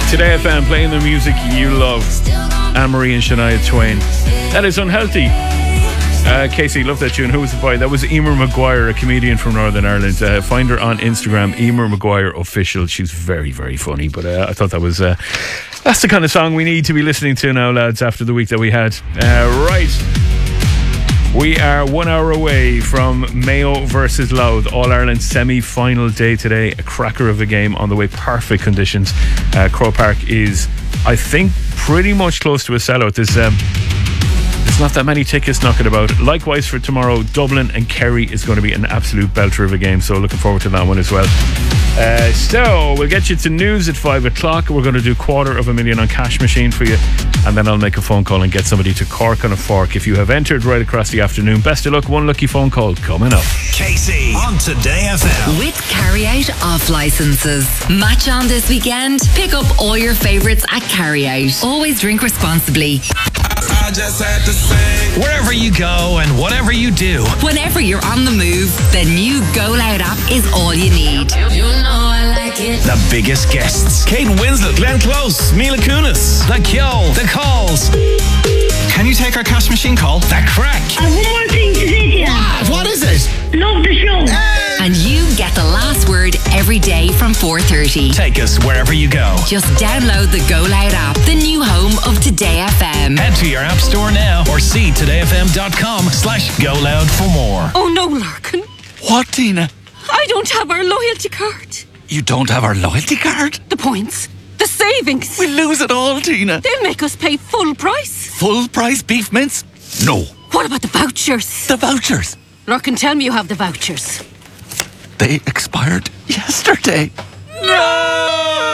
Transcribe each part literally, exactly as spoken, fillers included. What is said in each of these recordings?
Today F M, playing the music you love. Anne-Marie and Shania Twain. That is Unhealthy. Uh, Casey, love that tune. Who was it by? That was Emer Maguire, a comedian from Northern Ireland. Uh, find her on Instagram, Emer Maguire Official. She's very, very funny. But uh, I thought that was uh, that's the kind of song we need to be listening to now, lads, after the week that we had. Uh, right. We are one hour away from Mayo versus Louth, All-Ireland semi-final day today. A cracker of a game on the way. Perfect conditions. Uh, Croke Park is, I think, pretty much close to a sellout. There's, um, there's not that many tickets knocking about. Likewise for tomorrow, Dublin and Kerry is going to be an absolute belter of a game, so looking forward to that one as well. Uh, so we'll get you to news at five o'clock. We're going to do quarter of a million on Cash Machine for you, and then I'll make a phone call and get somebody to Cork on a Fork. If you have entered right across the afternoon, best of luck. One lucky phone call coming up. Casey on Today F M with Carry Out off licenses. Match on this weekend. Pick up all your favourites at Carry Out. Always drink responsibly. I just had to say, wherever you go and whatever you do, whenever you're on the move, the new Go Loud app is all you need. You know I like it. The biggest guests: Kate Winslet, Glenn Close, Mila Kunis, The Kyo, The Calls. Can you take our Cash Machine call? The Crack. I've one more thing to say to you. What? What is it? Love the show. Hey! And you get the last word every day from four thirty. Take us wherever you go. Just download the Go Loud app, the new home of Today F M. Head to your app store now or see todayfm.com slash go loud for more. Oh no, Larkin. What, Tina? I don't have our loyalty card. You don't have our loyalty card? The points. The savings. We'll lose it all, Tina. They'll make us pay full price. Full price beef mince? No. What about the vouchers? The vouchers? Larkin, tell me you have the vouchers. They expired yesterday. No!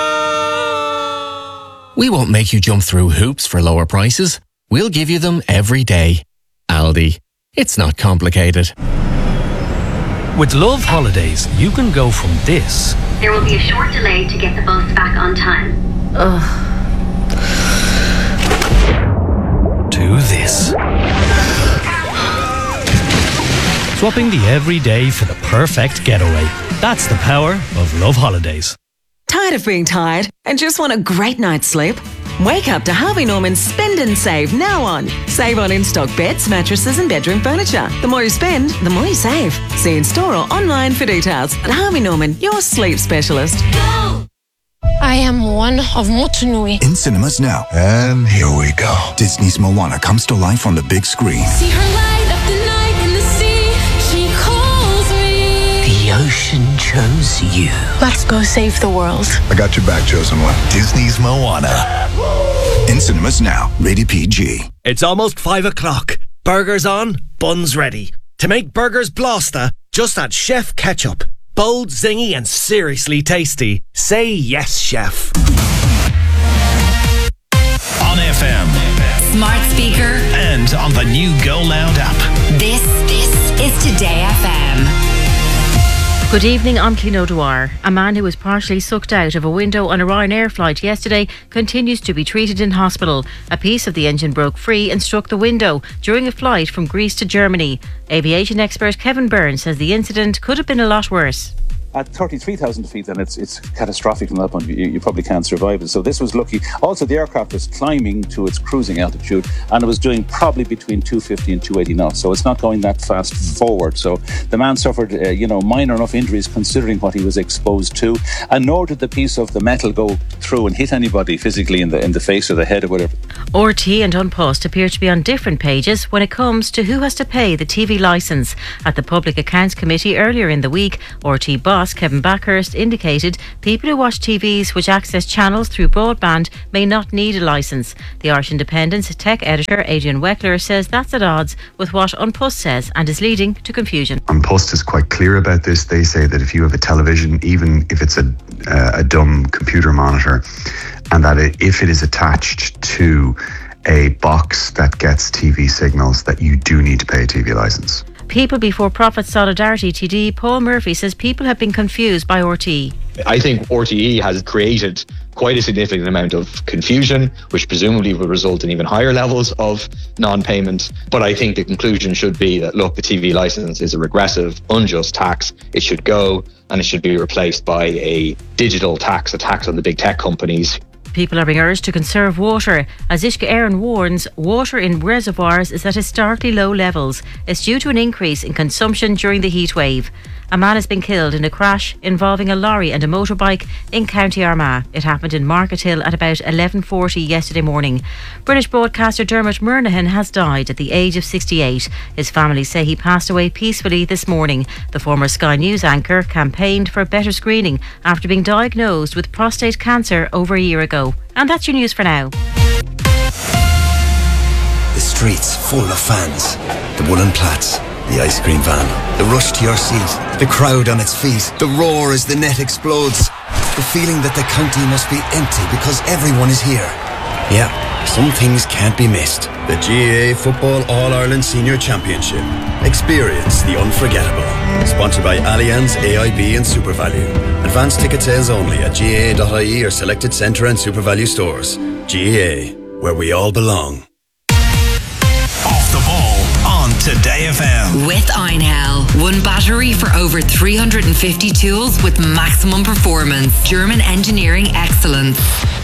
We won't make you jump through hoops for lower prices. We'll give you them every day. Aldi. It's not complicated. With Love Holidays, you can go from this. There will be a short delay to get the bus back on time. Ugh. To this. Swapping the everyday for the perfect getaway. That's the power of Love Holidays. Tired of being tired and just want a great night's sleep? Wake up to Harvey Norman's Spend and Save now on. Save on in-stock beds, mattresses and bedroom furniture. The more you spend, the more you save. See in store or online for details. At Harvey Norman, your sleep specialist. Go! I am one of Motunui. In cinemas now. And here we go. Disney's Moana comes to life on the big screen. See her light up the night in the sea. She calls me. The ocean chose you. Let's go save the world. I got your back, chosen one. Disney's Moana. In cinemas now. Rated P G. It's almost five o'clock. Burgers on, buns ready. To make burgers blasta, just add Chef Ketchup. Bold, zingy and seriously tasty. Say yes, chef. On F M. Smart speaker. And on the new Go Loud app. This, this is Today F M. Good evening, I'm Cliona O'Dwyer. A man who was partially sucked out of a window on a Ryanair flight yesterday continues to be treated in hospital. A piece of the engine broke free and struck the window during a flight from Greece to Germany. Aviation expert Kevin Byrne says the incident could have been a lot worse. At thirty-three thousand feet, then it's it's catastrophic from that point. You, you probably can't survive it. So this was lucky. Also, the aircraft was climbing to its cruising altitude, and it was doing probably between two fifty and two eighty knots. So it's not going that fast forward. So the man suffered, uh, you know, minor enough injuries considering what he was exposed to, and nor did the piece of the metal go through and hit anybody physically in the in the face or the head or whatever. R T E and An Post appear to be on different pages when it comes to who has to pay the T V licence. At the Public Accounts Committee earlier in the week, R T E boss Kevin Backhurst indicated people who watch T Vs which access channels through broadband may not need a licence. The Irish Independent's tech editor Adrian Weckler says that's at odds with what An Post says and is leading to confusion. An Post is quite clear about this. They say that if you have a television, even if it's a, uh, a dumb computer monitor, and that it, if it is attached to a box that gets T V signals, that you do need to pay a T V licence. People Before Profit Solidarity T D Paul Murphy says people have been confused by R T E. I think R T E has created quite a significant amount of confusion, which presumably will result in even higher levels of non-payment. But I think the conclusion should be that, look, the T V licence is a regressive, unjust tax. It should go, and it should be replaced by a digital tax, a tax on the big tech companies People are being urged to conserve water. As Ishka Éireann warns, water in reservoirs is at historically low levels. It's due to an increase in consumption during the heat wave. A man has been killed in a crash involving a lorry and a motorbike in County Armagh. It happened in Markethill at about eleven forty yesterday morning. British broadcaster Dermot Murnaghan has died at the age of sixty-eight. His family say he passed away peacefully this morning. The former Sky News anchor campaigned for better screening after being diagnosed with prostate cancer over a year ago. And that's your news for now. The streets full of fans. The woolen plats. The ice cream van. The rush to your seat. The crowd on its feet. The roar as the net explodes. The feeling that the county must be empty because everyone is here. Yeah, some things can't be missed. The G A A Football All-Ireland Senior Championship. Experience the unforgettable. Sponsored by Allianz, A I B and SuperValu. Advanced ticket sales only at G A A dot I E or selected Centre and SuperValu stores. G A A, where we all belong. Off the ball on Today F M. With Einhell. One battery for over three hundred fifty tools with maximum performance. German engineering excellence.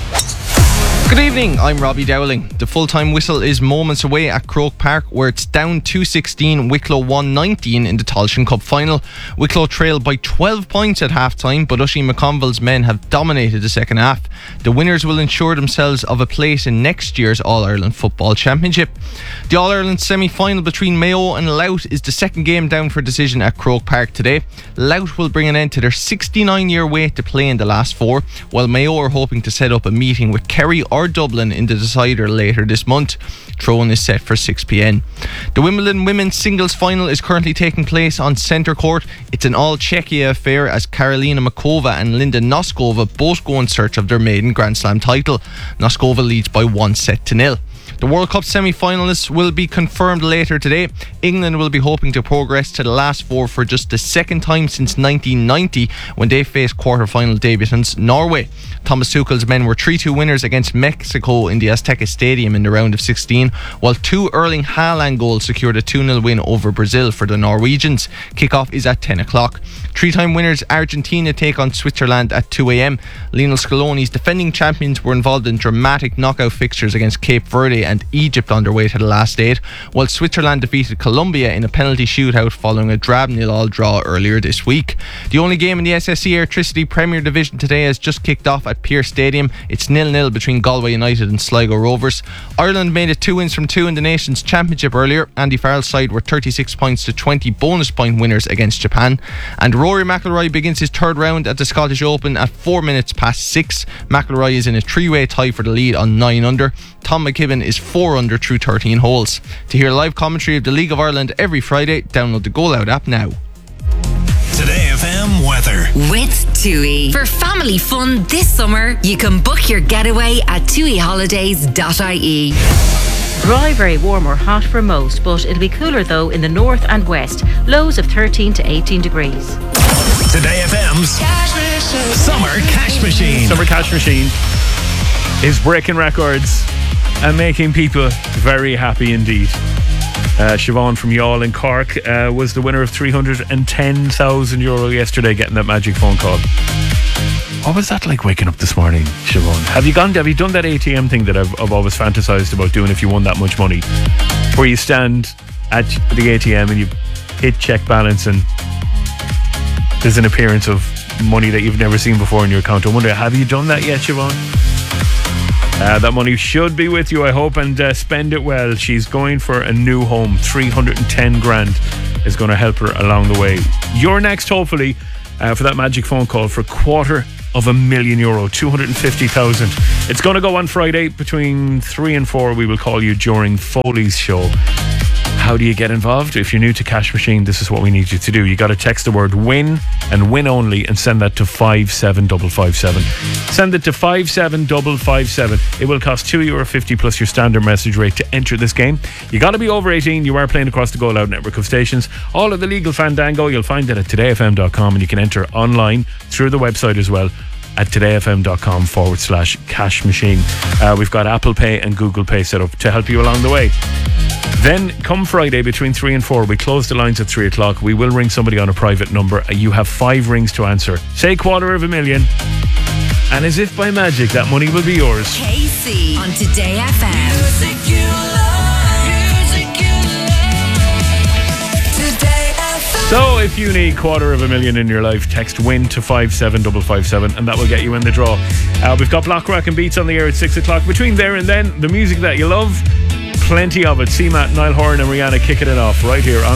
Good evening, I'm Robbie Dowling. The full-time whistle is moments away at Croke Park, where it's down two sixteen, Wicklow one nineteen in the Tailteann Cup final. Wicklow trailed by twelve points at half-time, but Oisin McConville's men have dominated the second half. The winners will ensure themselves of a place in next year's All-Ireland Football Championship. The All-Ireland semi-final between Mayo and Louth is the second game down for decision at Croke Park today. Louth will bring an end to their sixty-nine year wait to play in the last four, while Mayo are hoping to set up a meeting with Kerry or Dublin in the decider later this month. Throw-in is set for six p.m. The Wimbledon women's singles final is currently taking place on centre court. It's an all-Czechia affair as Karolina Makova and Linda Noskova both go in search of their maiden Grand Slam title. Noskova leads by one set to nil. The World Cup semi-finalists will be confirmed later today. England will be hoping to progress to the last four for just the second time since nineteen ninety, when they faced quarter-final debutants Norway. Thomas Tuchel's men were three two winners against Mexico in the Azteca Stadium in the round of sixteen, while two Erling Haaland goals secured a two nil win over Brazil for the Norwegians. Kickoff is at ten o'clock. Three-time winners Argentina take on Switzerland at two a.m. Lionel Scaloni's defending champions were involved in dramatic knockout fixtures against Cape Verde and Egypt on their way to the last eight, while Switzerland defeated Colombia in a penalty shootout following a drab nil all draw earlier this week. The only game in the S S E Airtricity Premier Division today has just kicked off at Pearse Stadium. It's nil nil between Galway United and Sligo Rovers. Ireland made it two wins from two in the Nations Championship earlier. Andy Farrell's side were thirty-six points to twenty bonus point winners against Japan. And Rory McIlroy begins his third round at the Scottish Open at four minutes past six. McIlroy is in a three-way tie for the lead on nine under. Tom McKibben is four under through thirteen holes. To hear live commentary of the League of Ireland every Friday, download the Go Loud app now. Today F M weather. With TUI. For family fun this summer, you can book your getaway at tui holidays dot I E. Dry, very warm or hot for most, but it'll be cooler though in the north and west. Lows of thirteen to eighteen degrees. Today F M's Summer Cash Machine. Summer Cash Machine is breaking records and making people very happy indeed. Uh, Siobhan from Youghal in Cork uh, was the winner of three hundred ten thousand euro yesterday, getting that magic phone call. What was that like waking up this morning, Siobhan? Have you gone? Have you done that A T M thing that I've, I've always fantasized about doing if you won that much money, where you stand at the A T M and you hit check balance and there's an appearance of money that you've never seen before in your account? I wonder, have you done that yet, Siobhan? Uh, that money should be with you, I hope, and uh, spend it well. She's going for a new home. three hundred ten grand is going to help her along the way. You're next, hopefully, uh, for that magic phone call for a quarter of a million euro, two hundred fifty thousand. It's going to go on Friday between three and four. We will call you during Foley's show. How do you get involved? If you're new to Cash Machine, this is what we need you to do. You got to text the word win and win only and send that to five seven five five seven. Send it to five seven five five seven. It will cost two euro fifty plus your standard message rate to enter this game. You got to be over eighteen. You are playing across the Go Loud network of stations. All of the legal fandango, you'll find it at today f m dot com, and you can enter online through the website as well at todayfm.com forward slash cash machine. Uh, we've got Apple Pay and Google Pay set up to help you along the way. Then come Friday between three and four, we close the lines at three o'clock. We will ring somebody on a private number. You have five rings to answer. Say quarter of a million. And as if by magic, that money will be yours. K C on Today F M. Music you love, music you love. Today F M. So if you need quarter of a million in your life, text WIN to five seven five five seven and that will get you in the draw. Uh, we've got Block Rock and Beats on the air at six o'clock. Between there and then, the music that you love, plenty of it. C-Matt, Niall Horan and Rihanna kicking it off right here on